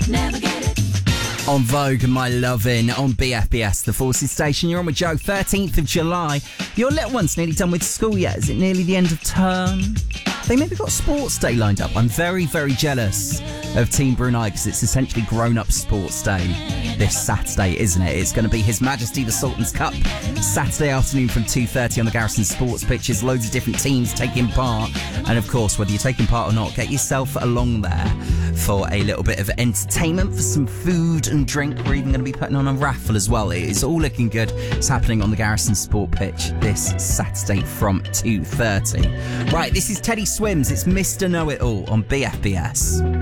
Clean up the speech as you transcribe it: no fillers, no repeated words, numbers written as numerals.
never get it. On Vogue and My Lovin' on BFBS, the Forces Station. You're on with Joe. 13th of July. Your little one's nearly done with school yet. Is it nearly the end of term? They maybe got sports day lined up. I'm very, very jealous of Team Brunei because it's essentially grown-up sports day this Saturday, isn't it? It's going to be His Majesty the Sultan's Cup Saturday afternoon from 2:30 on the Garrison Sports pitches. Loads of different teams taking part. And of course, whether you're taking part or not, get yourself along there for a little bit of entertainment, for some food and drink. We're even going to be putting on a raffle as well. It is all looking good. It's happening on the Garrison Sport pitch this Saturday from 2:30. Right, this is Teddy Swims. It's Mr. Know-It-All on BFBS.